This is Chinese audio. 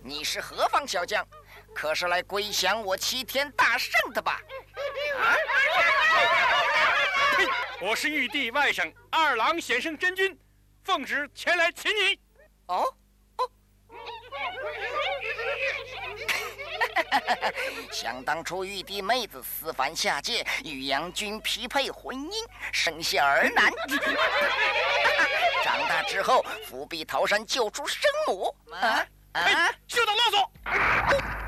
你是何方小将？可是来归降我齐天大圣的吧？ 呸！我是玉帝外甥二郎显圣真君，奉旨前来擒你。 哦。想当初玉帝妹子私反下界，与杨君匹配婚姻，生下儿男。长大之后，伏笔桃山救出生母。 嘿，休得啰嗦！